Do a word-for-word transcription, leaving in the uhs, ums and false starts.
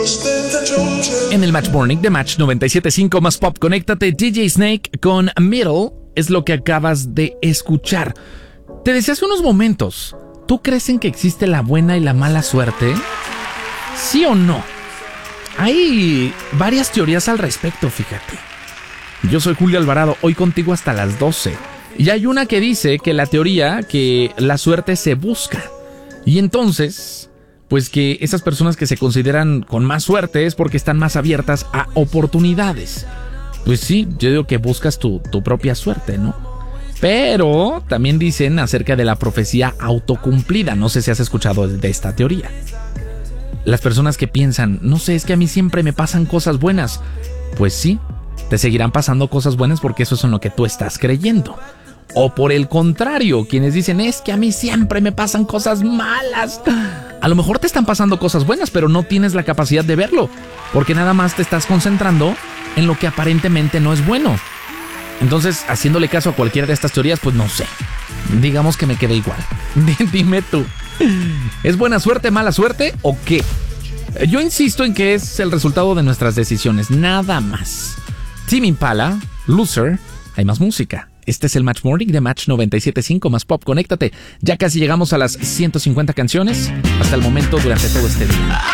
En el Match Morning de Match noventa y siete punto cinco más Pop, conéctate. D J Snake con Middle es lo que acabas de escuchar. Te decía hace unos momentos, ¿tú crees en que existe la buena y la mala suerte? ¿Sí o no? Hay varias teorías al respecto, fíjate. Yo soy Julio Alvarado, hoy contigo hasta las doce. Y hay una que dice que la teoría que la suerte se busca. Y entonces, pues que esas personas que se consideran con más suerte es porque están más abiertas a oportunidades. Pues sí, yo digo que buscas tu, tu propia suerte, ¿no? Pero también dicen acerca de la profecía autocumplida. No sé si has escuchado de esta teoría. Las personas que piensan, no sé, es que a mí siempre me pasan cosas buenas. Pues sí, te seguirán pasando cosas buenas porque eso es en lo que tú estás creyendo. O por el contrario, quienes dicen, es que a mí siempre me pasan cosas malas. A lo mejor te están pasando cosas buenas, pero no tienes la capacidad de verlo, porque nada más te estás concentrando en lo que aparentemente no es bueno. Entonces, haciéndole caso a cualquiera de estas teorías, pues no sé. Digamos que me quedé igual. Dime tú, ¿es buena suerte, mala suerte o qué? Yo insisto en que es el resultado de nuestras decisiones, nada más. Tame Impala, Loser, hay más música. Este es el Match Morning de Match noventa y siete punto cinco más Pop, conéctate. Ya casi llegamos a las ciento cincuenta canciones hasta el momento durante todo este día.